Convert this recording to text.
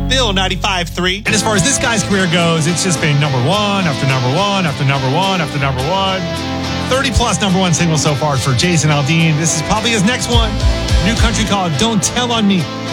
Bill 95.3. And as far as this guy's career goes, it's just been number one after number one after number one after number one. 30-plus number one singles so far for Jason Aldean. This is probably his next one. New country called Don't Tell on Me.